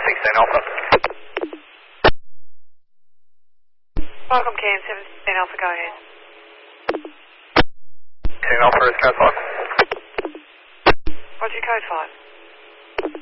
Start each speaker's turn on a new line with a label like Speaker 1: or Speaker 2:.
Speaker 1: 16 Alpha.
Speaker 2: Welcome KM 17 Alpha, go ahead.
Speaker 1: 16 Alpha is code 5.
Speaker 2: What's your code 5?